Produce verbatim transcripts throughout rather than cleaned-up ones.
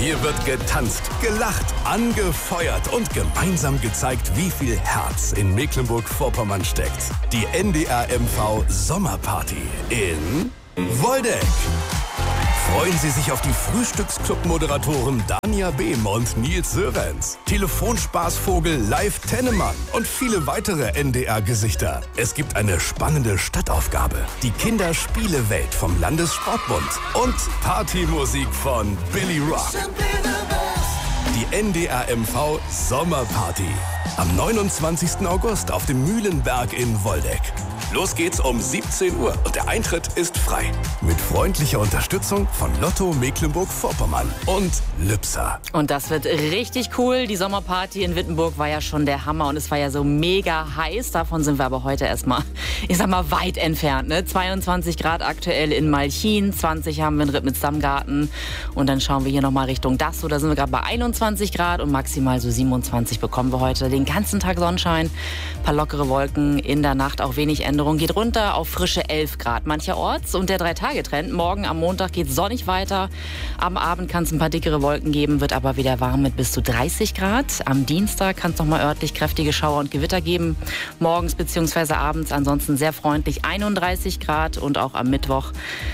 Hier wird getanzt, gelacht, angefeuert und gemeinsam gezeigt, wie viel Herz in Mecklenburg-Vorpommern steckt. Die N D R M V Sommerparty in Woldeck. Freuen Sie sich auf die Frühstücksclub-Moderatoren Dania Behm und Nils Sörenz, Telefonspaßvogel Live Tennemann und viele weitere N D R-Gesichter. Es gibt eine spannende Stadtaufgabe, die Kinderspielewelt vom Landessportbund und Partymusik von Billy Rock. Die N D R M V Sommerparty am neunundzwanzigsten August auf dem Mühlenberg in Woldeck. Los geht's um siebzehn Uhr und der Eintritt ist frei. Mit freundlicher Unterstützung von Lotto Mecklenburg-Vorpommern und Lübser. Und das wird richtig cool. Die Sommerparty in Wittenburg war ja schon der Hammer und es war ja so mega heiß. Davon sind wir aber heute erstmal, ich sag mal, weit entfernt. Ne? zweiundzwanzig Grad aktuell in Malchin, zwanzig haben wir in Rittmitz-Dammgarten. Und dann schauen wir hier nochmal Richtung Dasso. Da sind wir gerade bei einundzwanzig Grad und maximal so siebenundzwanzig bekommen wir heute. Den ganzen Tag Sonnenschein, ein paar lockere Wolken, in der Nacht auch wenig Änderung. Geht runter auf frische elf Grad mancherorts. Und der Drei-Tage-Trend, morgen am Montag geht sonnig weiter. Am Abend kann es ein paar dickere Wolken geben, wird aber wieder warm mit bis zu dreißig Grad. Am Dienstag kann es noch mal örtlich kräftige Schauer und Gewitter geben. Morgens bzw. abends ansonsten sehr freundlich einunddreißig Grad und auch am Mittwoch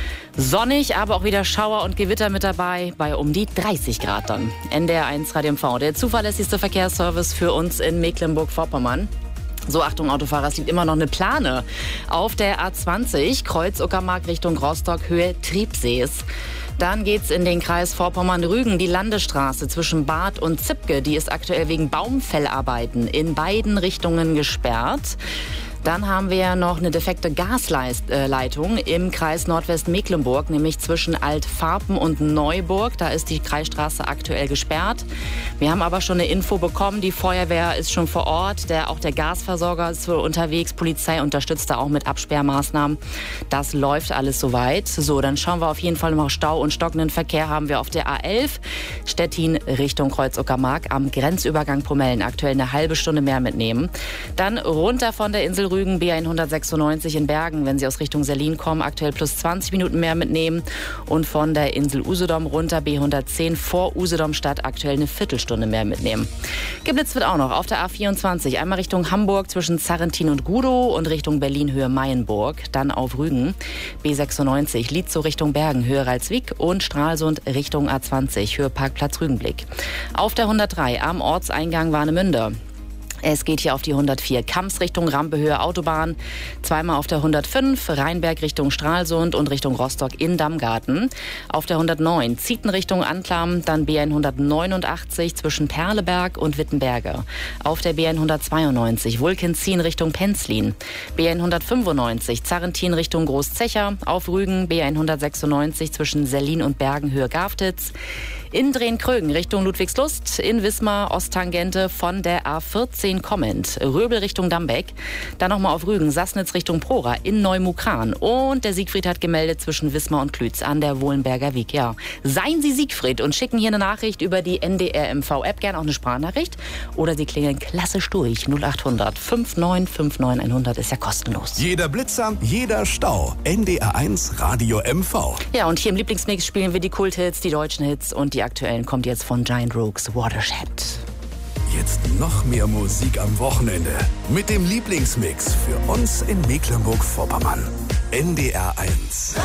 sonnig, aber auch wieder Schauer und Gewitter mit dabei, bei um die dreißig Grad dann. N D R eins Radio M V, der zuverlässigste Verkehrsservice für uns in Mecklenburg-Vorpommern. So, Achtung Autofahrer, es liegt immer noch eine Plane auf der A zwanzig, Kreuz Uckermark Richtung Rostock, Höhe Triebsees. Dann geht's in den Kreis Vorpommern-Rügen, die Landesstraße zwischen Bad und Zipke. Die ist aktuell wegen Baumfellarbeiten in beiden Richtungen gesperrt. Dann haben wir noch eine defekte Gasleitung im Kreis Nordwestmecklenburg, nämlich zwischen Altfarpen und Neuburg. Da ist die Kreisstraße aktuell gesperrt. Wir haben aber schon eine Info bekommen, die Feuerwehr ist schon vor Ort, der, auch der Gasversorger ist unterwegs, Polizei unterstützt da auch mit Absperrmaßnahmen. Das läuft alles soweit. So, dann schauen wir auf jeden Fall noch Stau und stockenden Verkehr haben wir auf der A elf, Stettin Richtung Kreuz Uckermark am Grenzübergang Promellen. Aktuell eine halbe Stunde mehr mitnehmen. Dann runter von der Insel Rügen, B hundertsechsundneunzig in Bergen, wenn Sie aus Richtung Selin kommen, aktuell plus zwanzig Minuten mehr mitnehmen. Und von der Insel Usedom runter, B hundertzehn vor Usedom Stadt, aktuell eine Viertelstunde mehr mitnehmen. Geblitzt wird auch noch auf der A vierundzwanzig, einmal Richtung Hamburg zwischen Zarrentin und Gudow und Richtung Berlin Höhe Mayenburg, dann auf Rügen, B sechsundneunzig, Lietzow Richtung Bergen, Höhe Ralswiek und Stralsund Richtung A zwanzig, Höhe Parkplatz Rügenblick. Auf der hundertdrei am Ortseingang Warnemünde. Es geht hier auf die hundertvier, Kamms Richtung Rampehöhe Autobahn, zweimal auf der hundertfünf, Rheinberg Richtung Stralsund und Richtung Rostock in Dammgarten. Auf der hundertneun, Zieten Richtung Anklam, dann B hundertneunundachtzig zwischen Perleberg und Wittenberge. Auf der B hundertzweiundneunzig, Wulkenzien Richtung Penzlin. B hundertfünfundneunzig, Zarrentin Richtung Großzecher. Auf Rügen B hundertsechsundneunzig zwischen Sellin und Bergen Höhe Gafditz. In Drehn-Krögen Richtung Ludwigslust, in Wismar Osttangente von der A vierzehn kommend, Röbel Richtung Dambeck, dann nochmal auf Rügen, Sassnitz Richtung Prora, in Neumukran und der Siegfried hat gemeldet zwischen Wismar und Klütz an der Wohlenberger Wiek. Ja, seien Sie Siegfried und schicken hier eine Nachricht über die N D R M V-App, gerne auch eine Sprachnachricht oder Sie klingeln klassisch durch, null achthundert neunundfünfzig neunundfünfzig hundert ist ja kostenlos. Jeder Blitzer, jeder Stau, N D R eins Radio M V. Ja, und hier im Lieblingsmix spielen wir die Kulthits, die deutschen Hits und die aktuellen kommt jetzt von Giant Rooks, Watershed. Jetzt noch mehr Musik am Wochenende mit dem Lieblingsmix für uns in Mecklenburg-Vorpommern. N D R eins.